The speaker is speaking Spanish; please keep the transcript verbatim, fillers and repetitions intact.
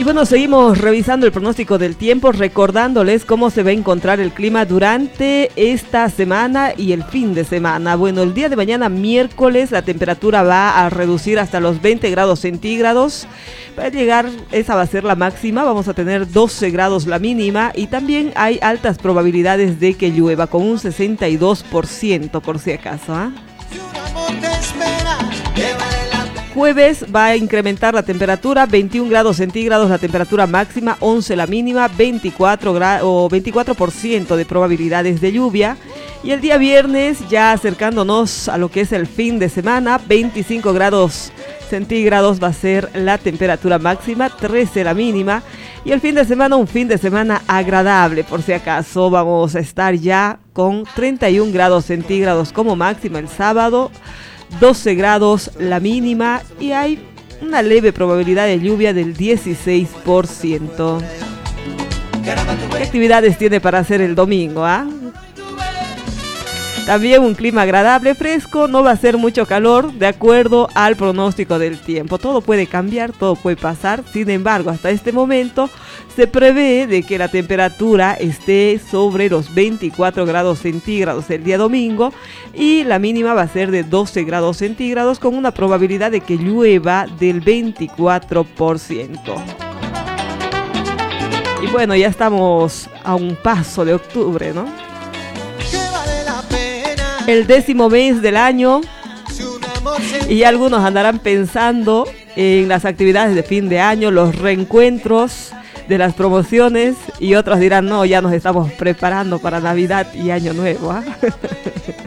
bueno, seguimos revisando el pronóstico del tiempo, recordándoles cómo se va a encontrar el clima durante esta semana y el fin de semana. Bueno, el día de mañana, miércoles, la temperatura va a reducir hasta los veinte grados centígrados. Va a llegar, esa va a ser la máxima, vamos a tener doce grados la mínima y también hay altas probabilidades de que llueva con un sesenta y dos por ciento por si acaso, ¿eh? Jueves va a incrementar la temperatura, veintiún grados centígrados la temperatura máxima, once la mínima, veinticuatro o veinticuatro por ciento de probabilidades de lluvia. Y el día viernes, ya acercándonos a lo que es el fin de semana, veinticinco grados centígrados va a ser la temperatura máxima, trece la mínima. Y el fin de semana, un fin de semana agradable, por si acaso. Vamos a estar ya con treinta y un grados centígrados como máxima el sábado, doce grados la mínima y hay una leve probabilidad de lluvia del dieciséis por ciento. ¿Qué actividades tiene para hacer el domingo? ¿Ah? También un clima agradable, fresco, no va a ser mucho calor de acuerdo al pronóstico del tiempo. Todo puede cambiar, todo puede pasar. Sin embargo, hasta este momento se prevé de que la temperatura esté sobre los veinticuatro grados centígrados el día domingo y la mínima va a ser de doce grados centígrados con una probabilidad de que llueva del veinticuatro por ciento. Y bueno, ya estamos a un paso de octubre, ¿no? El décimo mes del año y algunos andarán pensando en las actividades de fin de año, los reencuentros de las promociones y otros dirán, no, ya nos estamos preparando para Navidad y Año Nuevo, ¿eh?